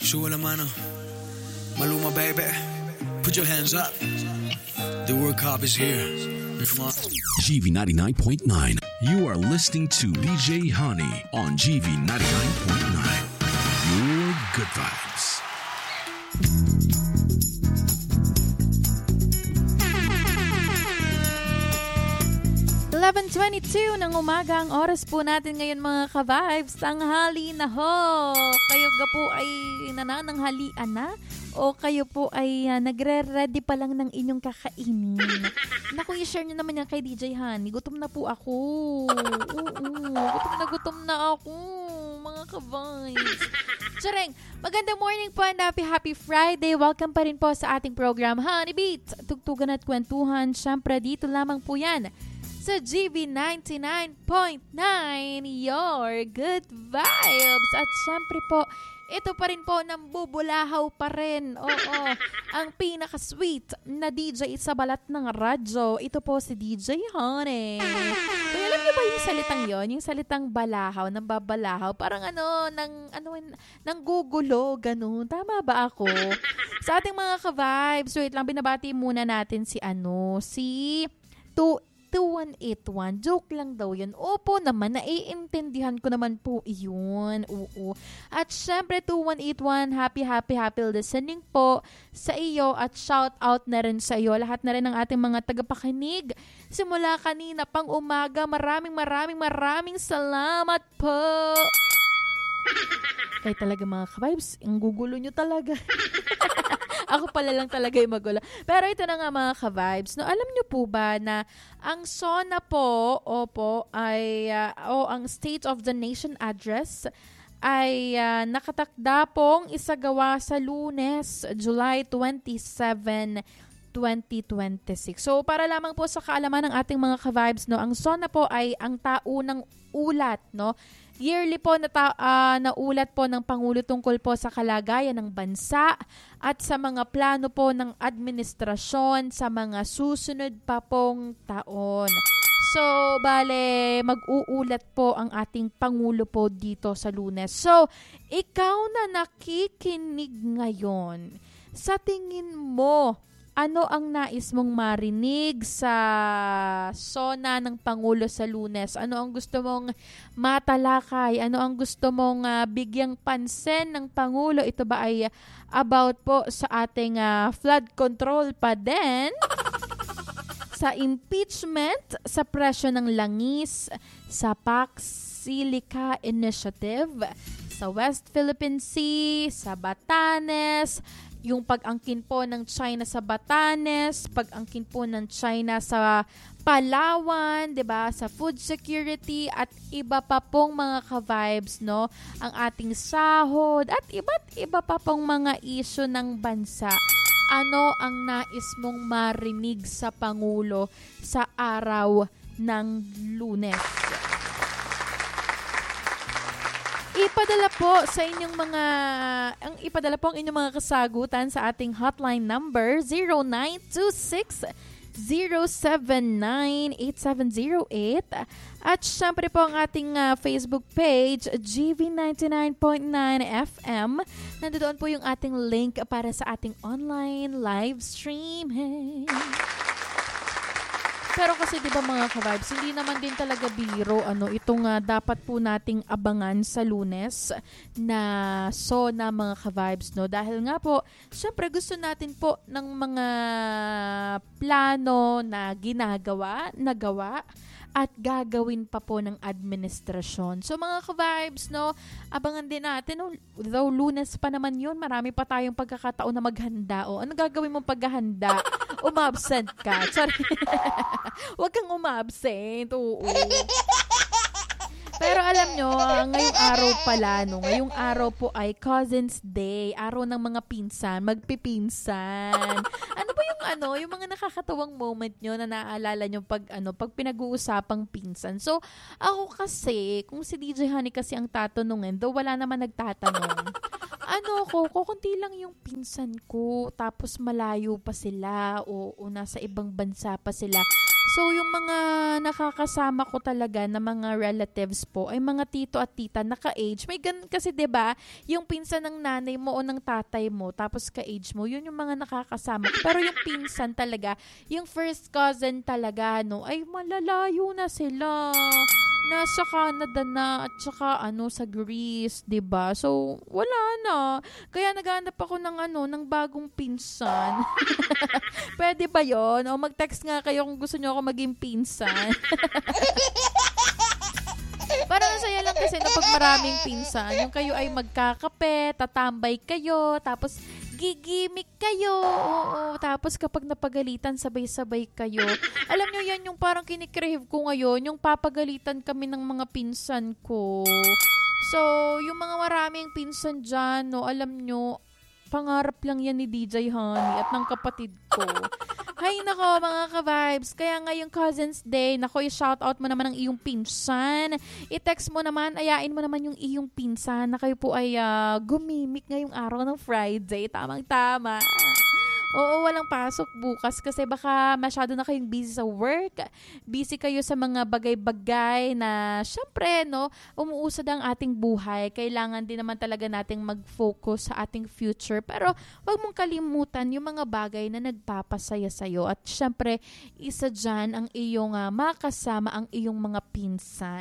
Sube la mano. Maluma, baby. Put your hands up. The World Cup is here. GV 99.9. You are listening to DJ Honey on GV 99.9. Your good vibes. ng umaga ang oras po natin ngayon mga ka-vibes. Tanghali na ho. Kayo ga po ay nanananghalian na? O kayo po ay nagre-ready pa lang ng inyong kakainin? Naku, i-share nyo naman yan kay DJ Honey. Gutom na po ako. Gutom na ako. Mga ka-vibes. Tsareng, magandang morning po and happy Friday. Welcome pa rin po sa ating program Honey Beats. Tugtugan at kwentuhan. Siyempre dito lamang po yan sa GV 99.9, your good vibes. At syempre po, ito pa rin po, nambubulahaw pa rin. Oo, ang pinaka-sweet na DJ sa balat ng radyo. Ito po si DJ Honey. Kaya alam niyo ba yung salitang yon? Yung salitang balahaw, nang babalahaw. Parang nang gugulo, ganun. Tama ba ako? Sa ating mga ka-vibes, wait lang, binabati muna natin si 2181. Joke lang daw yun. Opo naman, naiintindihan ko naman po yun. Oo. At syempre, 2181, happy listening po sa iyo at shout out na rin sa iyo. Lahat na rin ng ating mga tagapakinig. Simula kanina pang umaga, maraming salamat po. Kaya talaga mga ka-vibes, ang gugulo nyo talaga. Ako pala lang talaga yung magulo. Pero ito na nga mga ka-vibes. No, alam nyo po ba na ang SONA po, ay, ang State of the Nation Address ay nakatakda pong isagawa sa Lunes, July 27, 2026. So, para lamang po sa kaalaman ng ating mga ka-vibes, no, ang SONA po ay ang taunang ulat, no? Yearly po naulat po ng Pangulo tungkol po sa kalagayan ng bansa at sa mga plano po ng administrasyon sa mga susunod pa pong taon. So, bale, mag-uulat po ang ating Pangulo po dito sa Lunes. So, ikaw na nakikinig ngayon, sa tingin mo, ano ang nais mong marinig sa SONA ng Pangulo sa Lunes? Ano ang gusto mong matalakay? Ano ang gusto mong bigyang pansin ng Pangulo? Ito ba ay about po sa ating flood control pa din? Sa impeachment, sa presyo ng langis, sa Pax Silica Initiative, sa West Philippine Sea, sa Batanes, yung pag-angkin po ng China sa Batanes, pag-angkin po ng China sa Palawan, 'di ba? Sa food security at iba pa pong mga ka-vibes, no? Ang ating sahod at iba't iba pa pong mga issue ng bansa. Ano ang nais mong marinig sa Pangulo sa araw ng Lunes? Ipadala po ang inyong mga kasagutan sa ating hotline number 0926-079-8708 at syempre po ang ating Facebook page GV99.9 FM. Nandoon po yung ating link para sa ating online live streaming. Pero kasi 'di ba mga ka-vibes, hindi naman din talaga biro itong dapat po nating abangan sa Lunes na SONA mga ka-vibes, no? Dahil nga po, syempre gusto natin po ng mga plano na nagawa at gagawin pa po ng administrasyon. So mga ka-vibes, no, abangan din natin, no, though Lunes pa naman yun, marami pa tayong pagkakataon na maghanda. O, ano gagawin mong paghahanda? Umabsent ka. Sorry. Huwag kang umabsent. Oo. Pero alam nyo, ngayong araw pala, no, ngayong araw po ay Cousin's Day, araw ng mga pinsan, magpipinsan. Ano ba yung mga nakakatawang moment nyo na naaalala nyo pag pinag-uusapang pinsan? So, ako kasi, kung si DJ Honey kasi ang tatanungin, though wala naman nagtatanong, kukunti lang yung pinsan ko, tapos malayo pa sila, o nasa ibang bansa pa sila. So, yung mga nakakasama ko talaga na mga relatives po ay mga tito at tita naka-age. May ganun kasi 'di ba? Yung pinsan ng nanay mo o ng tatay mo tapos ka-age mo, yun yung mga nakakasama ko. Pero yung pinsan talaga, yung first cousin talaga, no, ay malalayo na sila. Nasa Canada na at saka sa Greece, 'di ba? So, wala na. Kaya naghahanap ako ng bagong pinsan. Pwede ba 'yon? O mag-text nga kayo kung gusto niyo ako maging pinsan. Parang saya lang kasi na pag maraming pinsan, yung kayo ay magkakape, tatambay kayo, tapos gigimik kayo. Oo, tapos kapag napagalitan, sabay-sabay kayo. Alam nyo, yan yung parang kinikrave ko ngayon, yung papagalitan kami ng mga pinsan ko. So, yung mga maraming pinsan dyan, no, alam nyo, pangarap lang yan ni DJ Honey at ng kapatid ko. Hay nako mga ka-vibes, kaya ngayong Cousin's Day, nako i-shoutout mo naman ang iyong pinsan. I-text mo naman, ayain mo naman yung iyong pinsan na kayo po ay gumimik ngayong araw ng Friday. Tamang-tama. Oo, walang pasok bukas kasi baka masyado na kayong busy sa work. Busy kayo sa mga bagay-bagay na syempre, no, umuusad ang ating buhay. Kailangan din naman talaga nating mag-focus sa ating future. Pero wag mong kalimutan yung mga bagay na nagpapasaya sa'yo. At syempre, isa dyan ang iyong makasama ang iyong mga pinsan.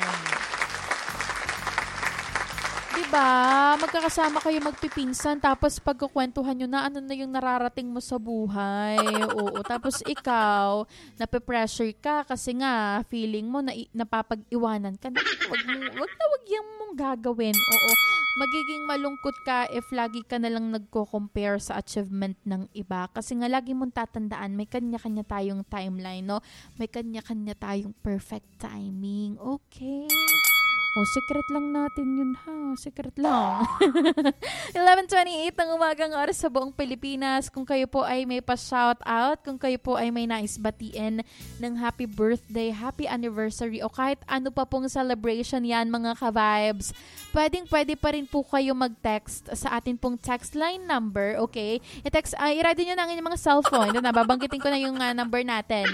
Diba? Magkakasama kayo magpipinsan tapos pagkukwentuhan nyo na ano na yung nararating mo sa buhay. Oo. Tapos ikaw, nape-pressure ka kasi nga feeling mo na napapag-iwanan ka. Wag yung mong gagawin. Oo. Magiging malungkot ka if lagi ka na lang nagko-compare sa achievement ng iba. Kasi nga lagi mong tatandaan, may kanya-kanya tayong timeline, no? May kanya-kanya tayong perfect timing. Okay? Secret lang natin yun ha. Secret lang. 11:28 ng umagang oras sa buong Pilipinas. Kung kayo po ay may pa-shoutout, kung kayo po ay may nais batiin ng happy birthday, happy anniversary, o kahit ano pa pong celebration yan mga ka-vibes, pwede pa rin po kayo mag-text sa atin pong text line number, okay? I-ready nyo na ang inyong mga cellphone. Babanggitin ko na yung number natin.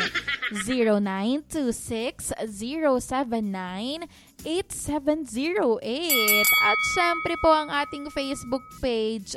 0926-079-8708. At syempre po ang ating Facebook page,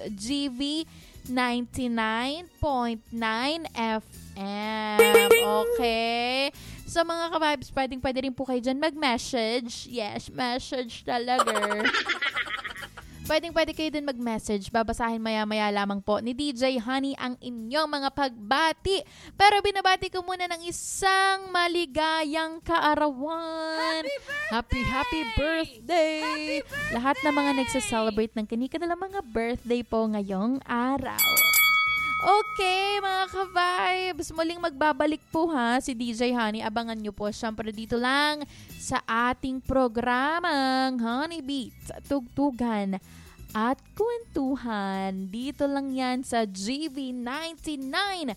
GV99.9 FM. Okay? So mga ka-vibes, pwede rin po kayo dyan mag-message. Yes, message talaga. Pwede kayo din mag-message. Babasahin maya-maya lamang po ni DJ Honey ang inyong mga pagbati. Pero binabati ko muna ng isang maligayang kaarawan. Happy birthday! Lahat ng mga nagsa-celebrate ng kanilang mga birthday po ngayong araw. Okay, mga ka-vibes, muling magbabalik po si DJ Honey. Abangan nyo po, syempre dito lang sa ating programang Honey Beats, Tugtugan at Kwentuhan. Dito lang yan sa GV 99.9,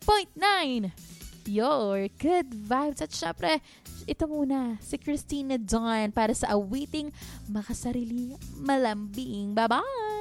Your Good Vibes. At syempre, ito muna, si Christina Dawn para sa awiting makasarili malambing. Bye-bye!